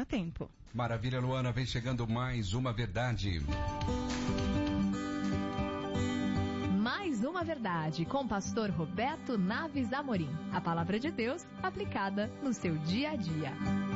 a tempo. Maravilha, Luana, vem chegando mais uma verdade. Mais uma verdade com o pastor Roberto Naves Amorim. A palavra de Deus aplicada no seu dia a dia.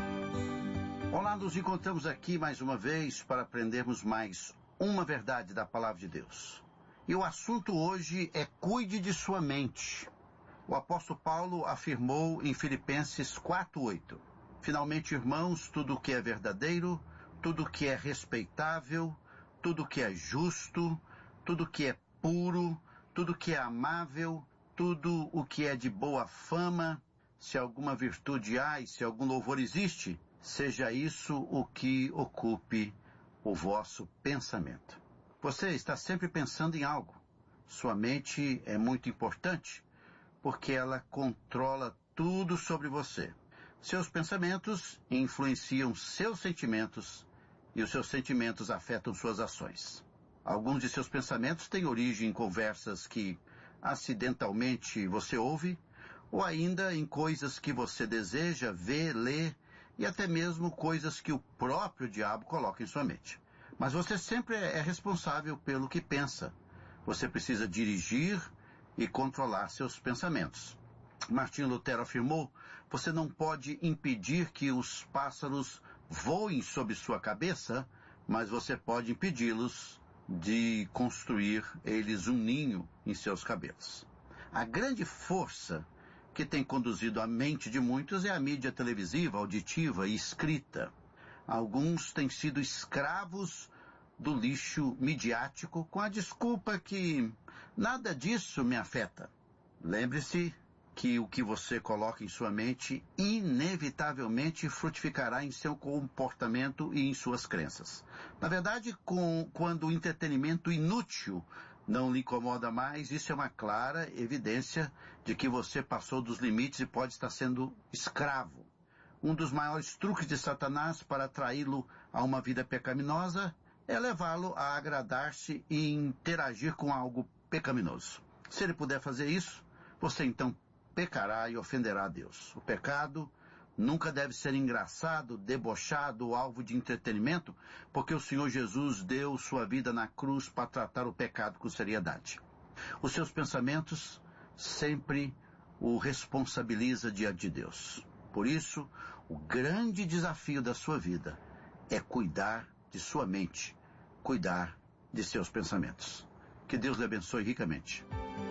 Olá, nos encontramos aqui mais uma vez para aprendermos mais uma verdade da palavra de Deus. E o assunto hoje é cuide de sua mente. O apóstolo Paulo afirmou em Filipenses 4:8. Finalmente, irmãos, tudo o que é verdadeiro, tudo o que é respeitável, tudo o que é justo, tudo o que é puro, tudo o que é amável, tudo o que é de boa fama, se alguma virtude há e se algum louvor existe, seja isso o que ocupe o vosso pensamento. Você está sempre pensando em algo. Sua mente é muito importante, porque ela controla tudo sobre você. Seus pensamentos influenciam seus sentimentos e os seus sentimentos afetam suas ações. Alguns de seus pensamentos têm origem em conversas que acidentalmente você ouve, ou ainda em coisas que você deseja ver, ler, e até mesmo coisas que o próprio diabo coloca em sua mente. Mas você sempre é responsável pelo que pensa. Você precisa dirigir e controlar seus pensamentos. Martinho Lutero afirmou: você não pode impedir que os pássaros voem sobre sua cabeça, mas você pode impedi-los de construir eles um ninho em seus cabelos. A grande força que tem conduzido a mente de muitos é a mídia televisiva, auditiva e escrita. Alguns têm sido escravos do lixo midiático com a desculpa que nada disso me afeta. Lembre-se que o que você coloca em sua mente inevitavelmente frutificará em seu comportamento e em suas crenças. Na verdade, quando o entretenimento inútil não lhe incomoda mais, isso é uma clara evidência de que você passou dos limites e pode estar sendo escravo. Um dos maiores truques de Satanás para atraí-lo a uma vida pecaminosa é levá-lo a agradar-se e interagir com algo pecaminoso. Se ele puder fazer isso, você então pecará e ofenderá a Deus. O pecado nunca deve ser engraçado, debochado ou alvo de entretenimento, porque o Senhor Jesus deu sua vida na cruz para tratar o pecado com seriedade. Os seus pensamentos sempre o responsabiliza diante de Deus. Por isso, o grande desafio da sua vida é cuidar de sua mente, cuidar de seus pensamentos. Que Deus lhe abençoe ricamente.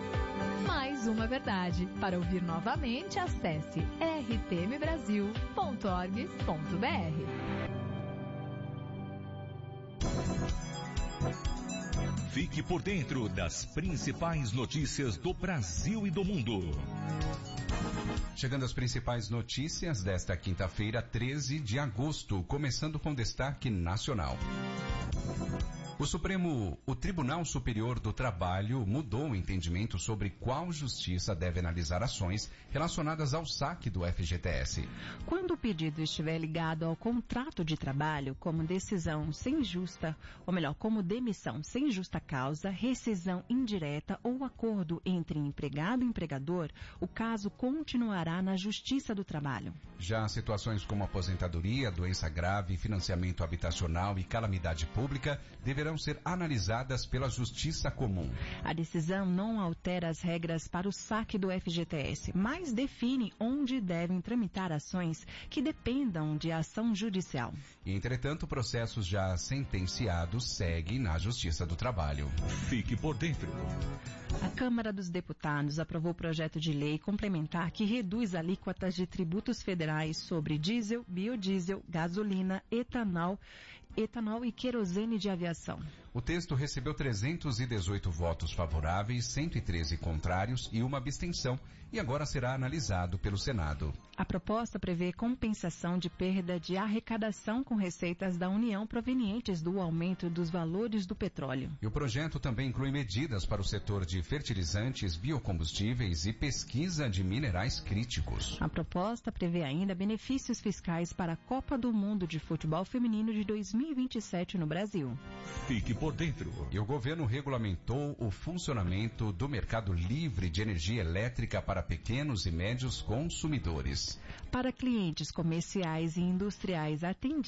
Mais uma verdade. Para ouvir novamente, acesse rtmbrasil.org.br. Fique por dentro das principais notícias do Brasil e do mundo. Chegando às principais notícias desta quinta-feira, 13 de agosto, começando com destaque nacional. O Tribunal Superior do Trabalho mudou o entendimento sobre qual justiça deve analisar ações relacionadas ao saque do FGTS. Quando o pedido estiver ligado ao contrato de trabalho, como decisão sem justa, ou melhor, como demissão sem justa causa, rescisão indireta ou acordo entre empregado e empregador, o caso continuará na Justiça do Trabalho. Já situações como aposentadoria, doença grave, financiamento habitacional e calamidade pública deverão ser analisadas pela Justiça Comum. A decisão não altera as regras para o saque do FGTS, mas define onde devem tramitar ações que dependam de ação judicial. Entretanto, processos já sentenciados seguem na Justiça do Trabalho. Fique por dentro. A Câmara dos Deputados aprovou o projeto de lei complementar que reduz alíquotas de tributos federais sobre diesel, biodiesel, gasolina, etanol e querosene de aviação. O texto recebeu 318 votos favoráveis, 113 contrários e uma abstenção, e agora será analisado pelo Senado. A proposta prevê compensação de perda de arrecadação com receitas da União provenientes do aumento dos valores do petróleo. E o projeto também inclui medidas para o setor de fertilizantes, biocombustíveis e pesquisa de minerais críticos. A proposta prevê ainda benefícios fiscais para a Copa do Mundo de Futebol Feminino de 2027 no Brasil. Fique por dentro. E o governo regulamentou o funcionamento do mercado livre de energia elétrica para pequenos e médios consumidores. Para clientes comerciais e industriais atendidos